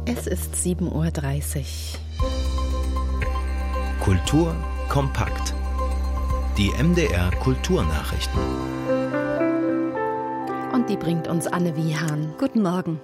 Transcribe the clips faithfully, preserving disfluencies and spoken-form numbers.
Es ist sieben Uhr dreißig. Kultur kompakt. Die M D R Kulturnachrichten. Und die bringt uns Anne Wiehan. Guten Morgen.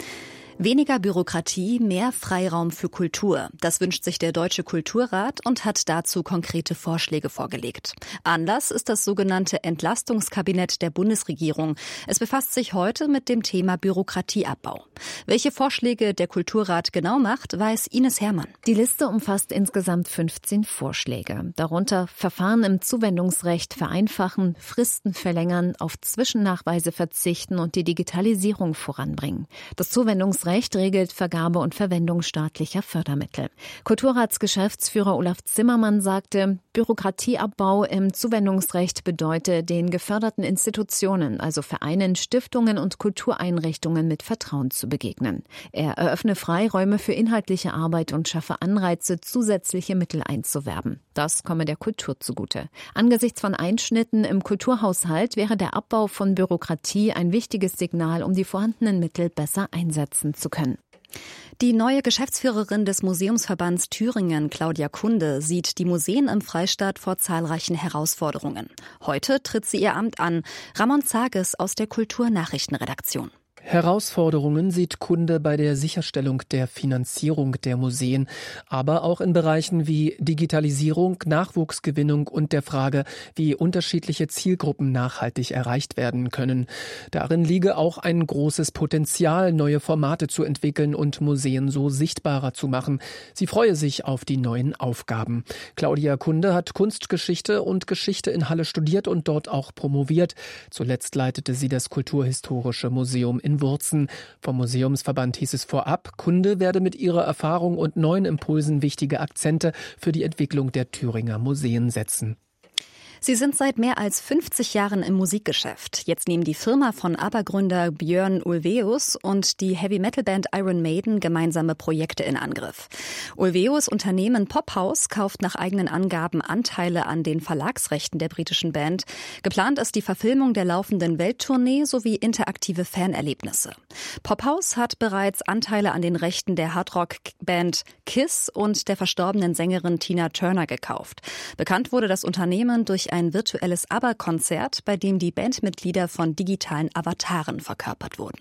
Weniger Bürokratie, mehr Freiraum für Kultur. Das wünscht sich der Deutsche Kulturrat und hat dazu konkrete Vorschläge vorgelegt. Anlass ist das sogenannte Entlastungskabinett der Bundesregierung. Es befasst sich heute mit dem Thema Bürokratieabbau. Welche Vorschläge der Kulturrat genau macht, weiß Ines Herrmann. Die Liste umfasst insgesamt fünfzehn Vorschläge. Darunter Verfahren im Zuwendungsrecht vereinfachen, Fristen verlängern, auf Zwischennachweise verzichten und die Digitalisierung voranbringen. Das Zuwendungsrecht Recht regelt Vergabe und Verwendung staatlicher Fördermittel. Kulturratsgeschäftsführer Olaf Zimmermann sagte, Bürokratieabbau im Zuwendungsrecht bedeute, den geförderten Institutionen, also Vereinen, Stiftungen und Kultureinrichtungen mit Vertrauen zu begegnen. Er eröffne Freiräume für inhaltliche Arbeit und schaffe Anreize, zusätzliche Mittel einzuwerben. Das komme der Kultur zugute. Angesichts von Einschnitten im Kulturhaushalt wäre der Abbau von Bürokratie ein wichtiges Signal, um die vorhandenen Mittel besser einsetzen zu können. Die neue Geschäftsführerin des Museumsverbands Thüringen, Claudia Kunde, sieht die Museen im Freistaat vor zahlreichen Herausforderungen. Heute tritt sie ihr Amt an. Ramon Zages aus der Kulturnachrichtenredaktion. Herausforderungen sieht Kunde bei der Sicherstellung der Finanzierung der Museen, aber auch in Bereichen wie Digitalisierung, Nachwuchsgewinnung und der Frage, wie unterschiedliche Zielgruppen nachhaltig erreicht werden können. Darin liege auch ein großes Potenzial, neue Formate zu entwickeln und Museen so sichtbarer zu machen. Sie freue sich auf die neuen Aufgaben. Claudia Kunde hat Kunstgeschichte und Geschichte in Halle studiert und dort auch promoviert. Zuletzt leitete sie das Kulturhistorische Museum in Wurzen. Vom Museumsverband hieß es vorab, Kunde werde mit ihrer Erfahrung und neuen Impulsen wichtige Akzente für die Entwicklung der Thüringer Museen setzen. Sie sind seit mehr als fünfzig Jahren im Musikgeschäft. Jetzt nehmen die Firma von ABBA-Gründer Björn Ulvaeus und die Heavy-Metal-Band Iron Maiden gemeinsame Projekte in Angriff. Ulvaeus' Unternehmen Pophouse kauft nach eigenen Angaben Anteile an den Verlagsrechten der britischen Band. Geplant ist die Verfilmung der laufenden Welttournee sowie interaktive Fanerlebnisse. Pophouse hat bereits Anteile an den Rechten der Hardrock-Band Kiss und der verstorbenen Sängerin Tina Turner gekauft. Bekannt wurde das Unternehmen durch ein virtuelles ABBA-Konzert, bei dem die Bandmitglieder von digitalen Avataren verkörpert wurden.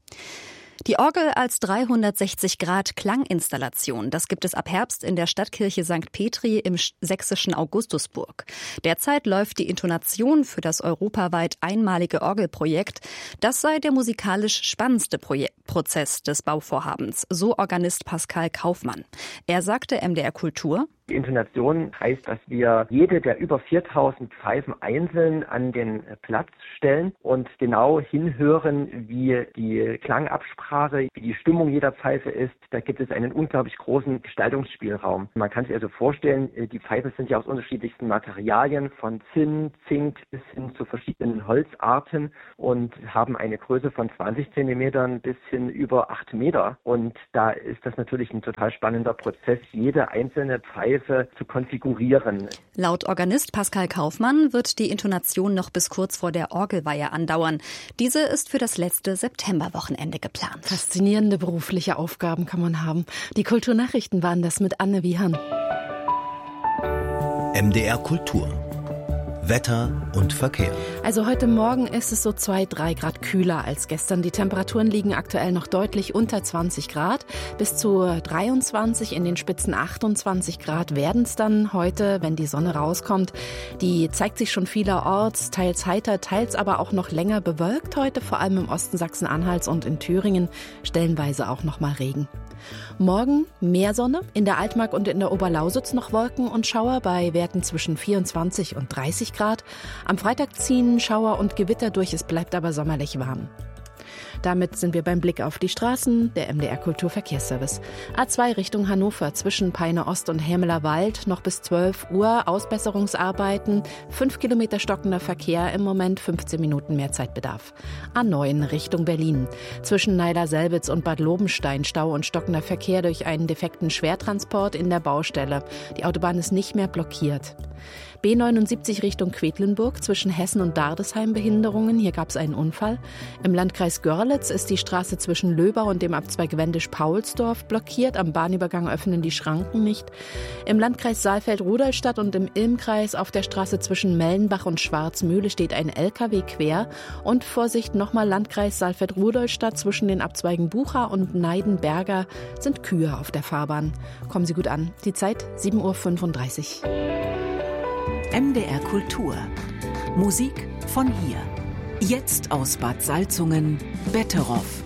Die Orgel als dreihundertsechzig Grad Klanginstallation, das gibt es ab Herbst in der Stadtkirche Sankt Petri im sächsischen Augustusburg. Derzeit läuft die Intonation für das europaweit einmalige Orgelprojekt. Das sei der musikalisch spannendste Proje- Prozess des Bauvorhabens, so Organist Pascal Kaufmann. Er sagte M D R Kultur: Die Intonation heißt, dass wir jede der über viertausend Pfeifen einzeln an den Platz stellen und genau hinhören, wie die Klangabsprache, wie die Stimmung jeder Pfeife ist. Da gibt es einen unglaublich großen Gestaltungsspielraum. Man kann sich also vorstellen, die Pfeifen sind ja aus unterschiedlichsten Materialien, von Zinn, Zink bis hin zu verschiedenen Holzarten und haben eine Größe von zwanzig Zentimetern bis hin über acht Meter. Und da ist das natürlich ein total spannender Prozess, jede einzelne Pfeife zu konfigurieren. Laut Organist Pascal Kaufmann wird die Intonation noch bis kurz vor der Orgelweihe andauern. Diese ist für das letzte Septemberwochenende geplant. Faszinierende berufliche Aufgaben kann man haben. Die Kulturnachrichten waren das mit Anne Wiehan. M D R Kultur. Wetter und Verkehr. Also heute Morgen ist es so zwei, drei Grad kühler als gestern. Die Temperaturen liegen aktuell noch deutlich unter zwanzig Grad. Bis zu dreiundzwanzig, in den Spitzen achtundzwanzig Grad werden es dann heute, wenn die Sonne rauskommt. Die zeigt sich schon vielerorts, teils heiter, teils aber auch noch länger bewölkt heute, vor allem im Osten Sachsen-Anhalts und in Thüringen, stellenweise auch noch mal Regen. Morgen mehr Sonne, in der Altmark und in der Oberlausitz noch Wolken und Schauer bei Werten zwischen vierundzwanzig und dreißig Grad. Am Freitag ziehen Schauer und Gewitter durch, es bleibt aber sommerlich warm. Damit sind wir beim Blick auf die Straßen, der M D R Kulturverkehrsservice. A zwei Richtung Hannover zwischen Peine Ost und Hämeler Wald noch bis zwölf Uhr Ausbesserungsarbeiten. fünf Kilometer stockender Verkehr, im Moment fünfzehn Minuten mehr Zeitbedarf. A neun Richtung Berlin zwischen Neider-Selbitz und Bad Lobenstein Stau und stockender Verkehr durch einen defekten Schwertransport in der Baustelle. Die Autobahn ist nicht mehr blockiert. B neunundsiebzig Richtung Quedlinburg zwischen Hessen und Dardesheim Behinderungen. Hier gab es einen Unfall. Im Landkreis Görle Chemnitz ist die Straße zwischen Löber und dem Abzweig Wendisch-Paulsdorf blockiert. Am Bahnübergang öffnen die Schranken nicht. Im Landkreis Saalfeld-Rudolstadt und im Ilmkreis auf der Straße zwischen Mellenbach und Schwarzmühle steht ein L K W quer. Und Vorsicht, nochmal Landkreis Saalfeld-Rudolstadt, zwischen den Abzweigen Bucha und Neidenberger sind Kühe auf der Fahrbahn. Kommen Sie gut an. Die Zeit sieben Uhr fünfunddreißig. M D R Kultur. Musik von hier. Jetzt aus Bad Salzungen, Betteroff.